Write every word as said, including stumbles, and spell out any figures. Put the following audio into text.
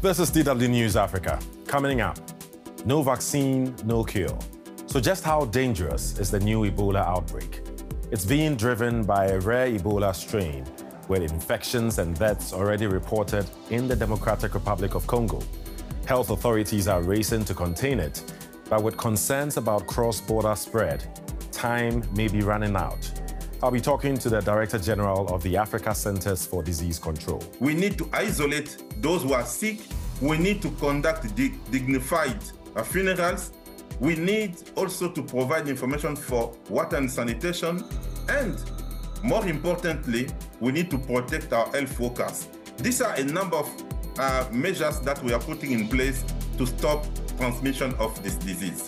This is D W News Africa. Coming up, no vaccine, no cure. So just how dangerous is the new Ebola outbreak? It's being driven by a rare Ebola strain with infections and deaths already reported in the Democratic Republic of Congo. Health authorities are racing to contain it, but with concerns about cross-border spread, time may be running out. I'll be talking to the Director General of the Africa Centers for Disease Control. We need to isolate those who are sick. We need to conduct dig dignified uh, funerals. We need also to provide information for water and sanitation. And more importantly, we need to protect our health workers. These are a number of uh, measures that we are putting in place to stop transmission of this disease.